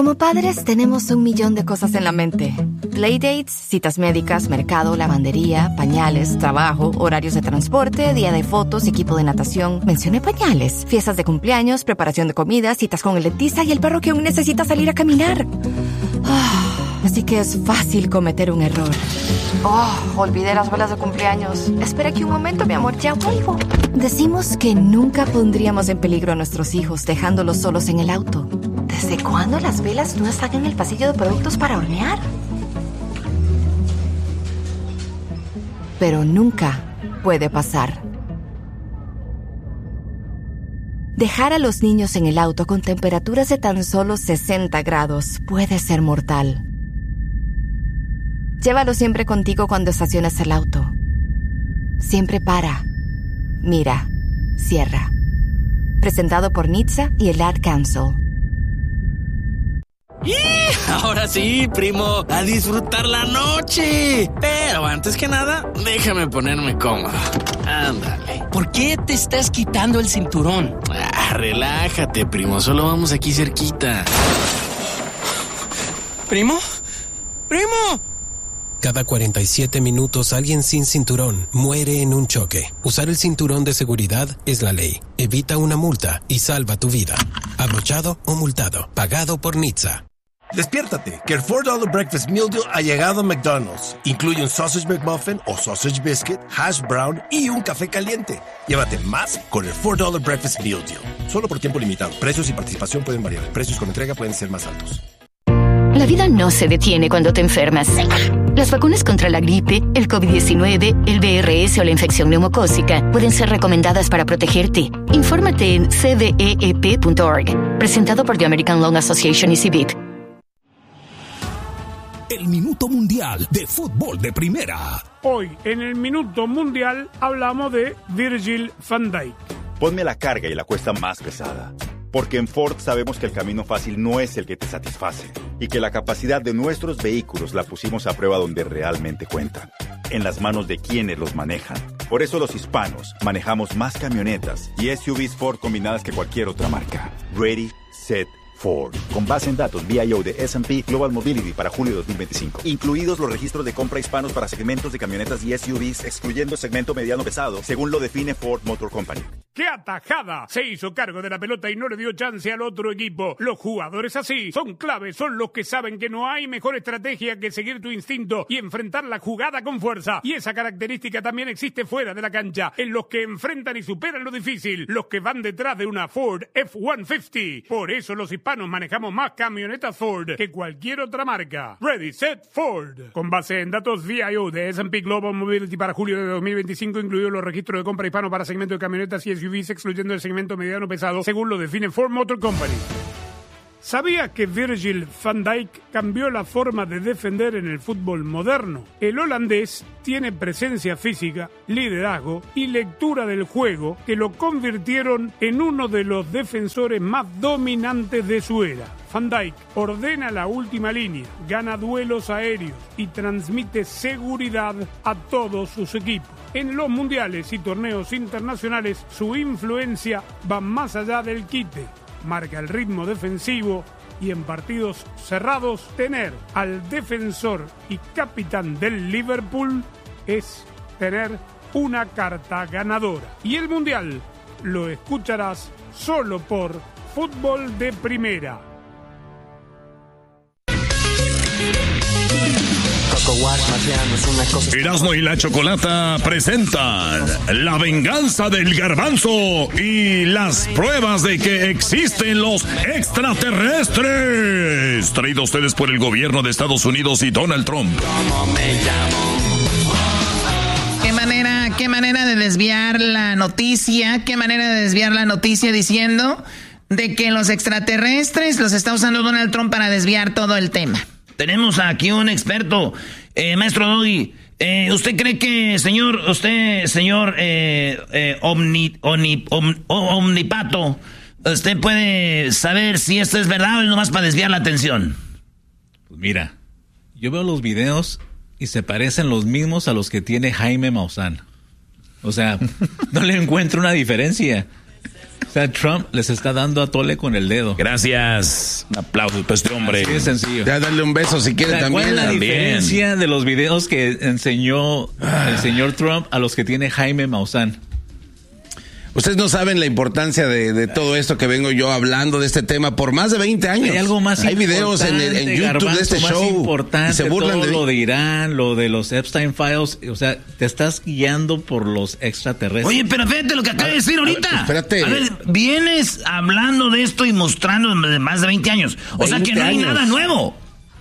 Como padres tenemos 1,000,000 de cosas en la mente. Playdates, citas médicas, mercado, lavandería, pañales, trabajo, horarios de transporte, día de fotos, equipo de natación. Mencioné pañales. Fiestas de cumpleaños, preparación de comida, citas con el dentista y el perro que aún necesita salir a caminar. Así que es fácil cometer un error. Olvidé las velas de cumpleaños. Espera aquí un momento, mi amor, ya vuelvo. Decimos que nunca pondríamos en peligro a nuestros hijos dejándolos solos en el auto. ¿Desde cuándo las velas no están en el pasillo de productos para hornear? Pero nunca puede pasar. Dejar a los niños en el auto con temperaturas de tan solo 60 grados puede ser mortal. Llévalo siempre contigo cuando estaciones el auto. Siempre para, mira, cierra. Presentado por NHTSA y el Ad Council. ¡Y! Ahora sí, primo, a disfrutar la noche. Pero antes que nada, déjame ponerme cómodo. Ándale. ¿Por qué te estás quitando el cinturón? Relájate, primo, solo vamos aquí cerquita. ¿Primo? ¡Primo! Cada 47 minutos alguien sin cinturón muere en un choque. Usar el cinturón de seguridad es la ley. Evita una multa y salva tu vida. Abrochado o multado. Pagado por NHTSA. Despiértate, que el $4 Breakfast Meal Deal ha llegado a McDonald's. Incluye un Sausage McMuffin o Sausage Biscuit, Hash Brown y un café caliente. Llévate más con el $4 Breakfast Meal Deal. Solo por tiempo limitado. Precios y participación pueden variar. Precios con entrega pueden ser más altos. La vida no se detiene cuando te enfermas. Las vacunas contra la gripe, el COVID-19, el VRS o la infección neumocócica pueden ser recomendadas para protegerte. Infórmate en cdeep.org. Presentado por The American Lung Association y CIVIP. El Minuto Mundial de Fútbol de Primera. Hoy, en el Minuto Mundial, hablamos de Virgil van Dijk. Ponme la carga y la cuesta más pesada. Porque en Ford sabemos que el camino fácil no es el que te satisface y que la capacidad de nuestros vehículos la pusimos a prueba donde realmente cuentan, en las manos de quienes los manejan. Por eso los hispanos manejamos más camionetas y SUVs Ford combinadas que cualquier otra marca. Ready, Set, Ford. Con base en datos BIO de S&P Global Mobility para julio de 2025. Incluidos los registros de compra hispanos para segmentos de camionetas y SUVs, excluyendo segmento mediano pesado, según lo define Ford Motor Company. ¡Qué atajada! Se hizo cargo de la pelota y no le dio chance al otro equipo. Los jugadores así son claves, son los que saben que no hay mejor estrategia que seguir tu instinto y enfrentar la jugada con fuerza. Y esa característica también existe fuera de la cancha, en los que enfrentan y superan lo difícil, los que van detrás de una Ford F-150. Por eso los hispanos manejamos más camionetas Ford que cualquier otra marca. Ready, Set, Ford. Con base en datos VIO de S&P Global Mobility para julio de 2025, incluidos los registros de compra hispano para segmento de camionetas y SUVs, excluyendo el segmento mediano pesado, según lo define Ford Motor Company. ¿Sabía que Virgil van Dijk cambió la forma de defender en el fútbol moderno? El holandés tiene presencia física, liderazgo y lectura del juego que lo convirtieron en uno de los defensores más dominantes de su era. Van Dijk ordena la última línea, gana duelos aéreos y transmite seguridad a todos sus equipos. En los mundiales y torneos internacionales, su influencia va más allá del quite. Marca el ritmo defensivo y en partidos cerrados tener al defensor y capitán del Liverpool es tener una carta ganadora. Y el Mundial lo escucharás solo por Fútbol de Primera. Erasmo y la Chocolata presentan La Venganza del Garbanzo y las pruebas de que existen los extraterrestres. Traído a ustedes por el gobierno de Estados Unidos y Donald Trump. Qué manera de desviar la noticia, diciendo de que los extraterrestres los está usando Donald Trump para desviar todo el tema. Tenemos aquí un experto, maestro Doggy. ¿Usted cree que, omnipato, usted puede saber si esto es verdad o es nomás para desviar la atención? Pues mira, yo veo los videos y se parecen los mismos a los que tiene Jaime Maussan. O sea, no le encuentro una diferencia. O sea, Trump les está dando a tole con el dedo. Gracias. Un aplauso para este hombre. Así de sencillo. Ya dale un beso si quiere también. ¿Cuál es la también. diferencia de los videos que enseñó el señor Trump a los que tiene Jaime Maussan? Ustedes no saben la importancia de todo esto que vengo yo hablando de este tema por más de 20 años. Hay algo más Hay videos en YouTube Garbanzo, de este más show. Importante, y se burlan todo de lo de Irán, lo de los Epstein Files. O sea, te estás guiando por los extraterrestres. Oye, pero fíjate lo que acaba de decir ahorita. Espérate. A ver, vienes hablando de esto y mostrando de más de 20 años. O sea que no hay nada nuevo.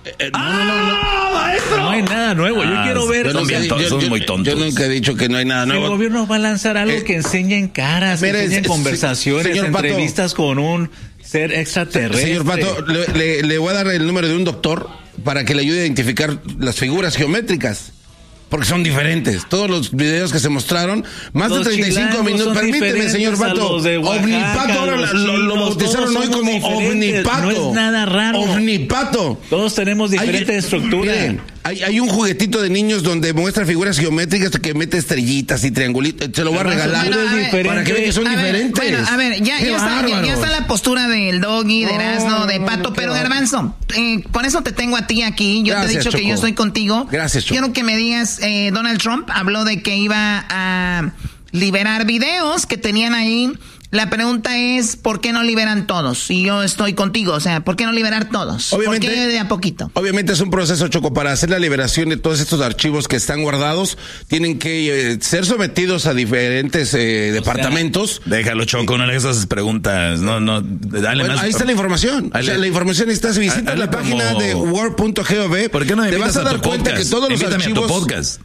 Maestro. No hay nada nuevo. Yo quiero ver. Son muy tontos. Yo nunca he dicho que no hay nada nuevo. El gobierno va a lanzar algo que enseñe en caras, que enseñe en conversaciones, entrevistas con un ser extraterrestre. Señor Pato, le voy a dar el número de un doctor para que le ayude a identificar las figuras geométricas. Porque son diferentes. Todos los videos que se mostraron, más de 35 minutos. Permíteme, señor Pato. Ovnipato, ahora lo bautizaron hoy como Ovnipato. No es nada raro. Ovnipato. Todos tenemos diferentes estructuras. Miren, hay un juguetito de niños donde muestra figuras geométricas que mete estrellitas y triangulitos. Se lo voy a regalar para que vean que son diferentes. Bueno, a ver, ya está la postura del Doggy, de Erasmo, de Pato, pero Garbanzo, con eso te tengo a ti aquí. Yo te he dicho que yo estoy contigo. Gracias, Choco. Quiero que me digas, Donald Trump habló de que iba a liberar videos que tenían ahí. La pregunta es, ¿por qué no liberan todos? Y yo estoy contigo, o sea, ¿por qué no liberar todos? Obviamente, ¿por qué de a poquito? Obviamente es un proceso, Choco, para hacer la liberación de todos estos archivos que están guardados, tienen que ser sometidos a diferentes departamentos. Déjalo, Choco, no le hagas esas preguntas, dale más. Ahí está la información, la información está, si visitas la página de war.gov, ¿por qué no te vas a dar cuenta que todos los archivos... a tu podcast.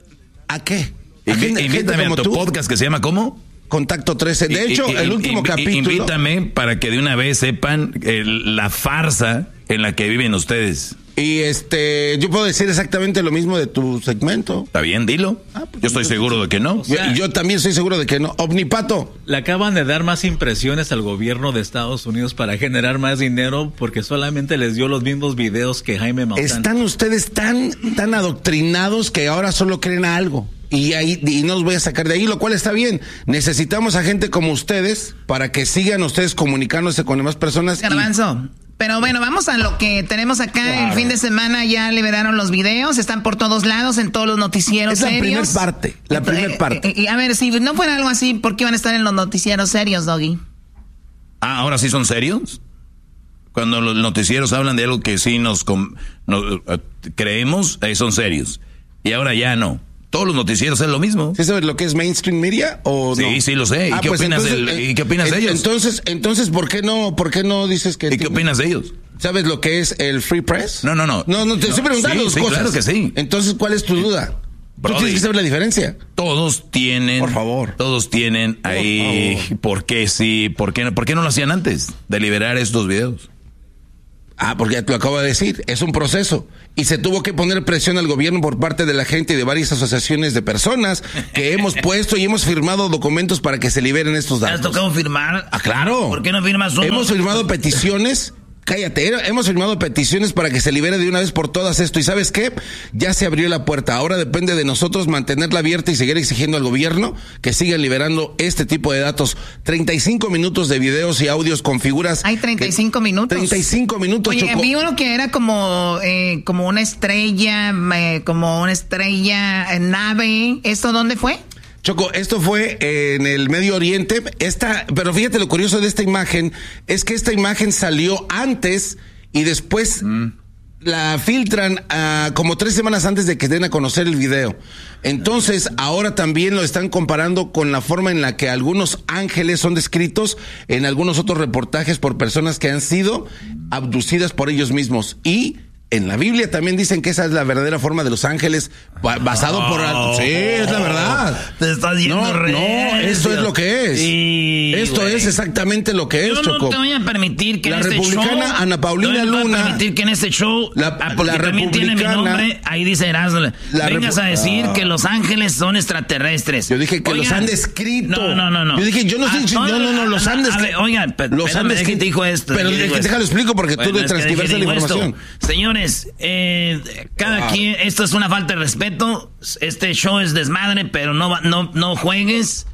¿A qué? Invítame a tu podcast que se llama ¿cómo? Contacto 13. De hecho, el último capítulo... Invítame para que de una vez sepan la farsa en la que viven ustedes. Y yo puedo decir exactamente lo mismo de tu segmento. Está bien, dilo. Yo estoy seguro de que no. Yo también estoy seguro de que no. Ovnipato. Le acaban de dar más impresiones al gobierno de Estados Unidos para generar más dinero porque solamente les dio los mismos videos que Jaime Maussan. Están ustedes tan adoctrinados que ahora solo creen a algo. Y no los voy a sacar de ahí, lo cual está bien. Necesitamos a gente como ustedes para que sigan ustedes comunicándose con demás personas. Garbanzo. Pero bueno, vamos a lo que tenemos acá. Claro. El fin de semana ya liberaron los videos, están por todos lados, en todos los noticieros serios. La primera parte. Y a ver, si no fuera algo así, ¿por qué iban a estar en los noticieros serios, Doggy? ¿Ahora sí son serios? Cuando los noticieros hablan de algo que sí nos creemos, son serios. Y ahora ya no. Todos los noticieros es lo mismo. ¿Sí sabes lo que es mainstream media o no? Sí, lo sé. ¿Y qué opinas de ellos? Entonces, ¿por qué no dices que... ¿Y qué opinas de ellos? ¿Sabes lo que es el free press? No, te estoy preguntando dos cosas. Claro que sí. Entonces, ¿cuál es tu duda? Brody, tú tienes que saber la diferencia. Todos tienen... Por favor. Todos tienen ahí... ¿Por qué sí? ¿Por qué no lo hacían antes de liberar estos videos? Porque ya te lo acabo de decir, es un proceso. Y se tuvo que poner presión al gobierno por parte de la gente y de varias asociaciones de personas que hemos puesto y hemos firmado documentos para que se liberen estos datos. ¿Te has tocado firmar? Claro. ¿Por qué no firmas uno? Hemos firmado peticiones. Cállate, hemos firmado peticiones para que se libere de una vez por todas esto. ¿Y sabes qué? Ya se abrió la puerta. Ahora depende de nosotros mantenerla abierta y seguir exigiendo al gobierno que sigan liberando este tipo de datos. 35 minutos de videos y audios con figuras. Hay 35 minutos. 35 minutos, Oye, Choco. vi uno que era como una estrella, nave. ¿Esto dónde fue? Choco, esto fue en el Medio Oriente. Pero fíjate lo curioso de esta imagen, es que esta imagen salió antes y después la filtran como 3 semanas antes de que den a conocer el video. Entonces, ahora también lo están comparando con la forma en la que algunos ángeles son descritos en algunos otros reportajes por personas que han sido abducidas por ellos mismos. Y en la Biblia también dicen que esa es la verdadera forma de los ángeles, basado por... Sí, es la verdad. Te estás yendo esto es lo que es. Esto es exactamente lo que es, Choco. Yo no te voy a permitir que la en este show... La republicana Ana Paulina Luna... No voy a permitir que en este show... porque también tiene mi nombre, ahí dice Erasmo. Vengas a decir que los ángeles son extraterrestres. Yo dije que los han descrito. No. Yo dije, yo no sé... No, los han descrito. Oigan, los han descrito. Dijo esto. Pero déjalo explico porque tú transcribes la información. Señores, cada quien, esto es una falta de respeto. Este show es desmadre, pero no juegues.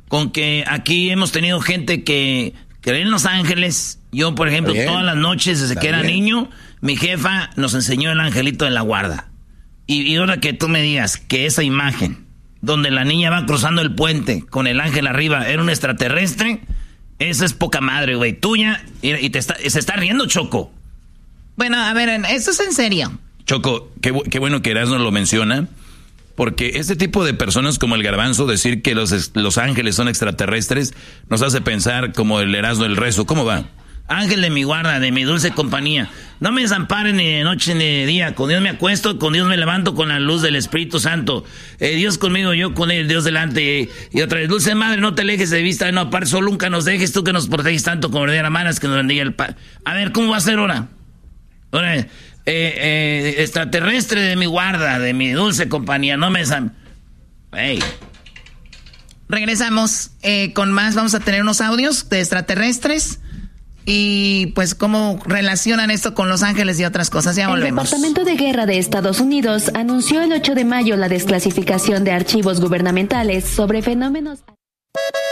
con que aquí hemos tenido gente que cree en los ángeles. Yo, por ejemplo, todas las noches desde que era niño, mi jefa nos enseñó el angelito de la guarda. Y ahora que tú me digas que esa imagen donde la niña va cruzando el puente con el ángel arriba era un extraterrestre, esa es poca madre, güey, tuya, y se está riendo, Choco. Bueno, a ver, esto es en serio. Choco, qué bueno que Erasmo lo menciona, porque este tipo de personas como el Garbanzo, decir que los ángeles son extraterrestres, nos hace pensar como el Erasmo del rezo. ¿Cómo va? Ángel de mi guarda, de mi dulce compañía, no me desamparen ni de noche ni de día. Con Dios me acuesto, con Dios me levanto, con la luz del Espíritu Santo. Dios conmigo, yo con él, Dios delante. Y otra vez, dulce madre, no te alejes de vista, no aparte, solo nunca nos dejes, tú que nos proteges tanto como verdadera manas, que nos bendiga el Padre. A ver, ¿cómo va a ser ahora? Ahora, extraterrestre de mi guarda, de mi dulce compañía, no me desamparen. Regresamos con más, vamos a tener unos audios de extraterrestres. Y pues cómo relacionan esto con Los Ángeles y otras cosas. Ya volvemos. El Departamento de Guerra de Estados Unidos anunció el 8 de mayo la desclasificación de archivos gubernamentales sobre fenómenos...